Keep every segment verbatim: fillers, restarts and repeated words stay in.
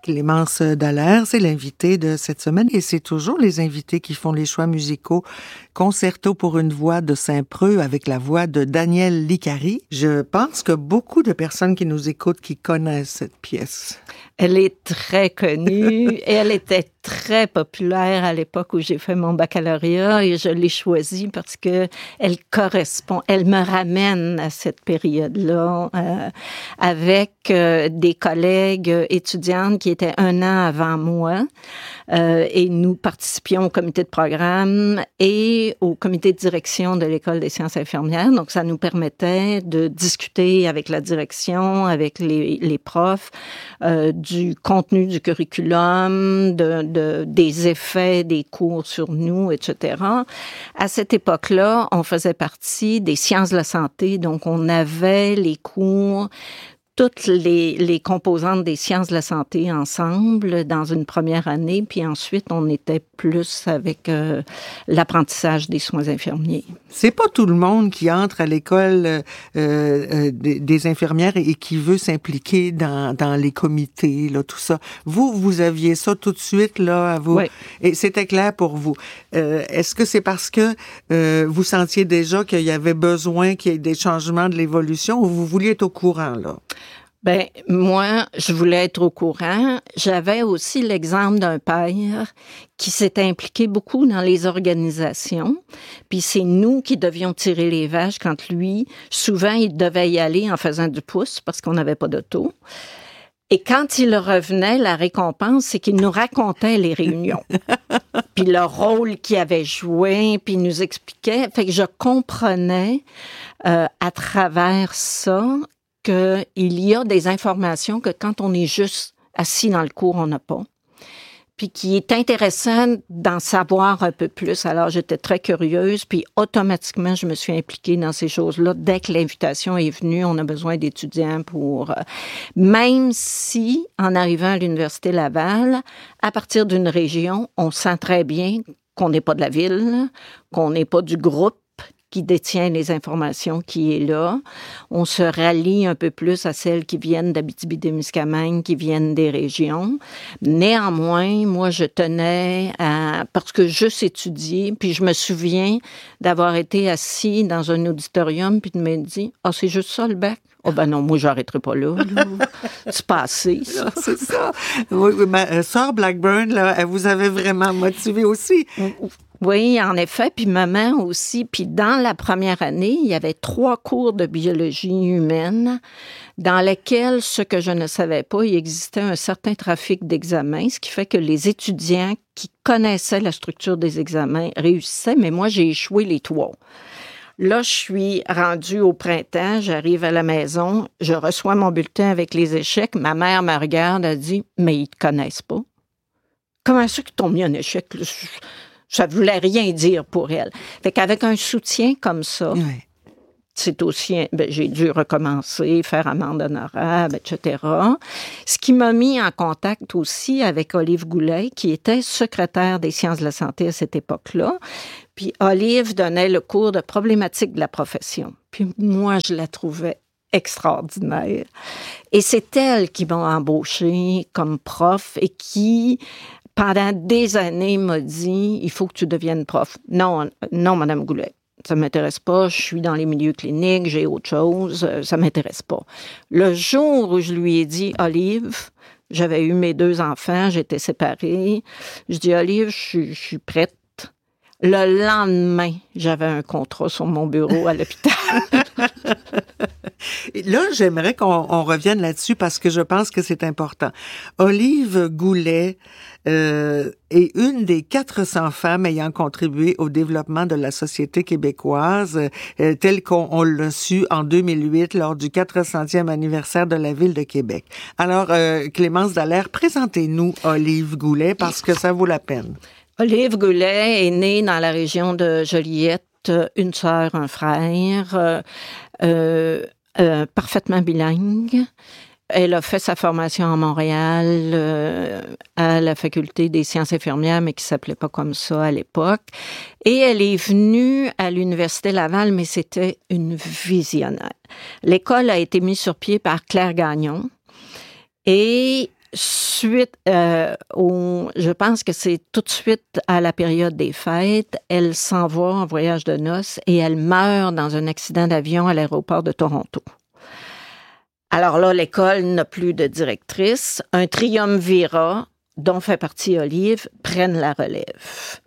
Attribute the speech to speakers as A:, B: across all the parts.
A: Clémence Dallaire, c'est l'invité de cette semaine et c'est toujours les invités qui font les choix musicaux. Concerto pour une voix de Saint-Preux avec la voix de Daniel Licari. Je pense que beaucoup de personnes qui nous écoutent qui connaissent cette pièce.
B: Elle est très connue et elle était très populaire à l'époque où j'ai fait mon baccalauréat et je l'ai choisie parce que elle correspond, elle me ramène à cette période-là euh, avec euh, des collègues étudiantes qui étaient un an avant moi euh, et nous participions au comité de programme et au comité de direction de l'École des sciences infirmières. Donc, ça nous permettait de discuter avec la direction, avec les, les profs, euh, du contenu du curriculum, de, de, des effets des cours sur nous, et cetera. À cette époque-là, on faisait partie des sciences de la santé, donc on avait les cours, toutes les, les composantes des sciences de la santé ensemble dans une première année, puis ensuite, on était plus avec euh, l'apprentissage des soins infirmiers.
A: C'est pas tout le monde qui entre à l'école euh, euh, des, des infirmières et qui veut s'impliquer dans, dans les comités, là, tout ça. Vous, vous aviez ça tout de suite, là, à vous.
B: Oui.
A: Et c'était clair pour vous. Euh, est-ce que c'est parce que euh, vous sentiez déjà qu'il y avait besoin qu'il y ait des changements de l'évolution ou vous vouliez être au courant, là?
B: Ben moi, je voulais être au courant. J'avais aussi l'exemple d'un père qui s'était impliqué beaucoup dans les organisations. Puis c'est nous qui devions tirer les vaches quand lui, souvent, il devait y aller en faisant du pouce parce qu'on n'avait pas d'auto. Et quand il revenait, la récompense, c'est qu'il nous racontait les réunions. Puis le rôle qu'il avait joué, puis il nous expliquait. Fait que je comprenais euh, à travers ça qu'il y a des informations que quand on est juste assis dans le cours, on n'a pas. Puis qui est intéressant d'en savoir un peu plus. Alors, j'étais très curieuse, puis automatiquement, je me suis impliquée dans ces choses-là. Dès que l'invitation est venue, on a besoin d'étudiants pour... Euh, même si, en arrivant à l'Université Laval, à partir d'une région, on sent très bien qu'on n'est pas de la ville, qu'on n'est pas du groupe qui détient les informations qui est là. On se rallie un peu plus à celles qui viennent d'Abitibi-Témiscamingue, qui viennent des régions. Néanmoins, moi, je tenais à... Parce que juste étudier, puis je me souviens d'avoir été assis dans un auditorium puis de me dire « Ah, c'est juste ça, le bac? » Oh ben non, moi, j'arrêterai pas là. là. C'est passé, ça.
A: C'est ça. Oui, oui, ma sœur Blackburn, là, elle vous avait vraiment motivé aussi.
B: Oui, en effet, puis maman aussi. Puis dans la première année, il y avait trois cours de biologie humaine dans lesquels, ce que je ne savais pas, il existait un certain trafic d'examens, ce qui fait que les étudiants qui connaissaient la structure des examens réussissaient, mais moi, j'ai échoué les trois. Là, je suis rendue au printemps, j'arrive à la maison, je reçois mon bulletin avec les échecs. Ma mère me regarde, elle dit « Mais ils te connaissent pas. » Comment ça qu'ils t'ont mis un échec? Ça voulait rien dire pour elle. Fait qu'avec un soutien comme ça, oui. C'est aussi... Ben, j'ai dû recommencer, faire amende honorable, et cetera. Ce qui m'a mis en contact aussi avec Olive Goulet, qui était secrétaire des sciences de la santé à cette époque-là. Puis Olive donnait le cours de problématiques de la profession. Puis moi, je la trouvais extraordinaire. Et c'est elle qui m'a embauchée comme prof et qui... pendant des années, m'a dit « Il faut que tu deviennes prof. » Non, non, Madame Goulet, ça ne m'intéresse pas. Je suis dans les milieux cliniques, j'ai autre chose. Ça ne m'intéresse pas. Le jour où je lui ai dit « Olive, j'avais eu mes deux enfants, j'étais séparée. » Je dis « Olive, je, je suis prête. » Le lendemain, j'avais un contrat sur mon bureau à l'hôpital.
A: Là, j'aimerais qu'on on revienne là-dessus parce que je pense que c'est important. Olive Goulet euh, est une des quatre cents femmes ayant contribué au développement de la société québécoise, euh, telle qu'on on l'a su en deux mille huit lors du quatre centième anniversaire de la Ville de Québec. Alors, euh, Clémence Dallaire, présentez-nous Olive Goulet parce que ça vaut la peine.
B: Olive Goulet est née dans la région de Joliette, une sœur, un frère, euh, euh, euh, parfaitement bilingue. Elle a fait sa formation à Montréal euh, à la faculté des sciences infirmières, mais qui s'appelait pas comme ça à l'époque. Et elle est venue à l'Université Laval, mais c'était une visionnaire. L'école a été mise sur pied par Claire Gagnon. Et suite euh, au, je pense que c'est tout de suite à la période des fêtes, elle s'en va en voyage de noces et elle meurt dans un accident d'avion à l'aéroport de Toronto. Alors là, l'école n'a plus de directrice. Un triumvirat, dont fait partie Olive, prennent la relève.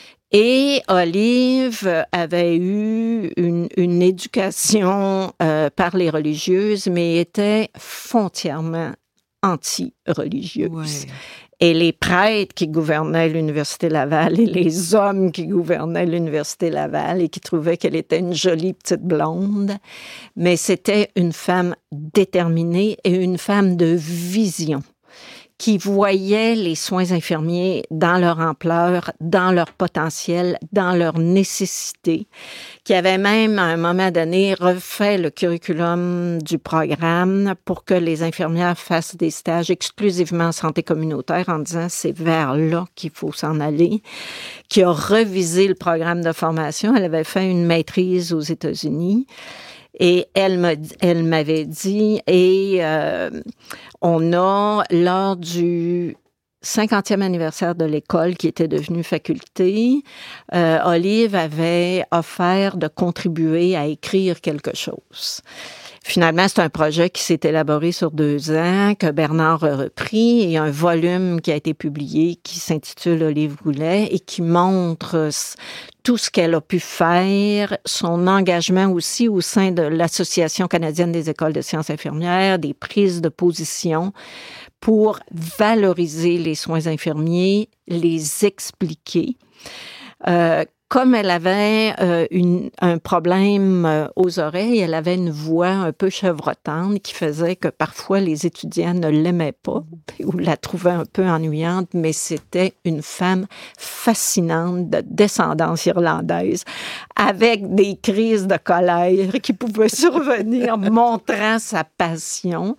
B: Et Olive avait eu une, une éducation euh, par les religieuses, mais était foncièrement anti-religieuse. Ouais. Et les prêtres qui gouvernaient l'Université Laval et les hommes qui gouvernaient l'Université Laval et qui trouvaient qu'elle était une jolie petite blonde, mais c'était une femme déterminée et une femme de vision qui voyait les soins infirmiers dans leur ampleur, dans leur potentiel, dans leur nécessité, qui avait même, à un moment donné, refait le curriculum du programme pour que les infirmières fassent des stages exclusivement en santé communautaire en disant c'est vers là qu'il faut s'en aller, qui a revisé le programme de formation. Elle avait fait une maîtrise aux États-Unis. Et elle, m'a, elle m'avait dit, et euh, on a, lors du cinquantième anniversaire de l'école qui était devenue faculté, euh, Olive avait offert de contribuer à écrire quelque chose. Finalement, c'est un projet qui s'est élaboré sur deux ans, que Bernard a repris, et un volume qui a été publié qui s'intitule Olive Goulet et qui montre tout ce qu'elle a pu faire, son engagement aussi au sein de l'Association canadienne des écoles de sciences infirmières, des prises de position pour valoriser les soins infirmiers, les expliquer. Euh, Comme elle avait euh, une, un problème euh, aux oreilles, elle avait une voix un peu chevrotante qui faisait que parfois les étudiants ne l'aimaient pas ou la trouvaient un peu ennuyante, mais c'était une femme fascinante de descendance irlandaise avec des crises de colère qui pouvaient survenir montrant sa passion.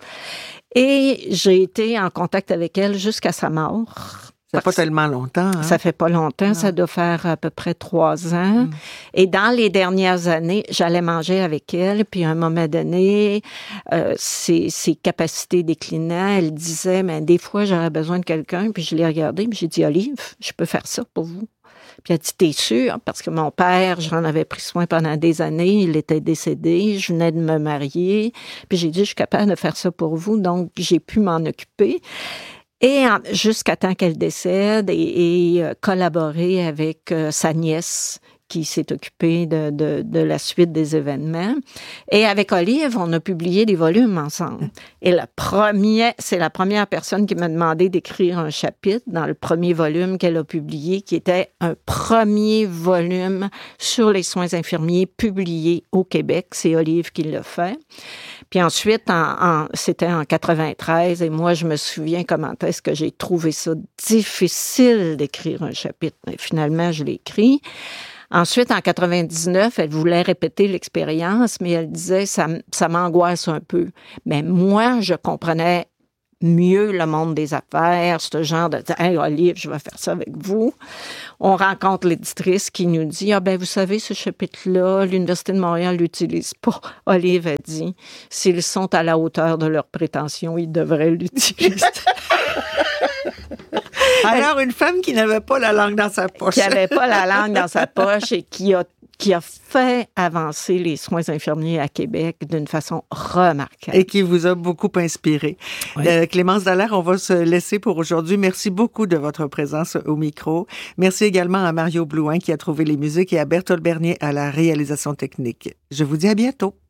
B: Et j'ai été en contact avec elle jusqu'à sa mort.
A: Ça fait pas tellement longtemps. Hein?
B: Ça fait pas longtemps, non. Ça doit faire à peu près trois ans. Mm. Et dans les dernières années, j'allais manger avec elle, puis à un moment donné, euh, ses, ses capacités déclinaient. Elle disait, mais des fois, j'aurais besoin de quelqu'un, puis je l'ai regardée, puis j'ai dit, Olive, je peux faire ça pour vous. Puis elle a dit, t'es sûre? Parce que mon père, j'en avais pris soin pendant des années, il était décédé, je venais de me marier, puis j'ai dit, je suis capable de faire ça pour vous, donc j'ai pu m'en occuper. Et en, jusqu'à temps qu'elle décède et, et euh, collaborer avec euh, sa nièce qui s'est occupée de, de, de la suite des événements. Et avec Olive, on a publié des volumes ensemble. Et le premier, c'est la première personne qui m'a demandé d'écrire un chapitre dans le premier volume qu'elle a publié, qui était un premier volume sur les soins infirmiers publié au Québec. C'est Olive qui l'a fait. Puis ensuite, en, en, c'était en quatre-vingt-treize, et moi, je me souviens comment est-ce que j'ai trouvé ça difficile d'écrire un chapitre. Mais finalement, je l'ai écrit. Ensuite, en quatre-vingt-dix-neuf, elle voulait répéter l'expérience, mais elle disait, ça, ça m'angoisse un peu. Mais moi, je comprenais mieux le monde des affaires, ce genre de « Hey, Olive, je vais faire ça avec vous ». On rencontre l'éditrice qui nous dit « Ah ben vous savez, ce chapitre-là, l'Université de Montréal l'utilise pas ». Olive a dit « S'ils sont à la hauteur de leurs prétentions, ils devraient l'utiliser ».
A: Alors, une femme qui n'avait pas la langue dans sa poche.
B: Qui n'avait pas la langue dans sa poche et qui a qui a fait avancer les soins infirmiers à Québec d'une façon remarquable.
A: Et qui vous a beaucoup inspiré. Oui. Euh, Clémence Dallaire, on va se laisser pour aujourd'hui. Merci beaucoup de votre présence au micro. Merci également à Mario Blouin qui a trouvé les musiques et à Berthold Bernier à la réalisation technique. Je vous dis à bientôt.